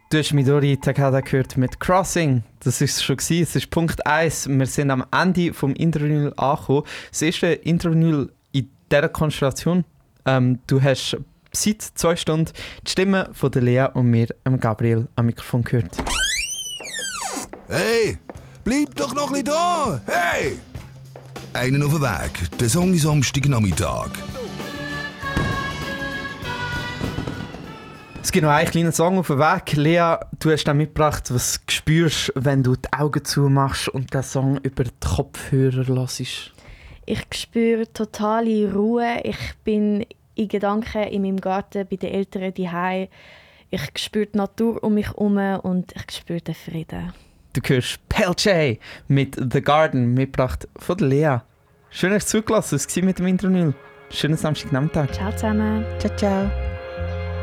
Du hast Midori Takada gehört mit Crossing. Das war es schon. Es ist Punkt 1. Wir sind am Ende des Intervinyl angekommen. Das erste Intervinyl in dieser Konstellation. Du hast seit 2 Stunden die Stimme von der Lea und mir, Gabriel, am Mikrofon gehört. Hey, bleib doch noch ein bisschen da! Hey! Einen auf den Weg. Der Song ist Samstagnachmittag. Es gibt noch einen kleinen Song auf dem Weg. Lea, du hast den mitgebracht. Was spürst du, wenn du die Augen zumachst und den Song über die Kopfhörer hörst? Ich spüre totale Ruhe. Ich bin in Gedanken in meinem Garten bei den Eltern daheim. Ich spüre die Natur um mich herum und ich spüre den Frieden. Du hörst Pelche mit «The Garden», mitgebracht von der Lea. Schön, dass du zugelassen hast. Das war mit dem Intervinyl. Schönen Samstagnachmittag. Ciao zusammen. Ciao, ciao.